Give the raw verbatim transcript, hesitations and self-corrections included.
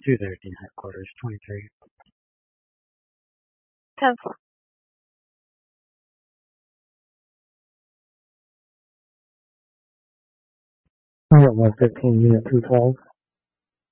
two thirteen headquarters, twenty-three. ten four. I got one fifteen, unit two twelve.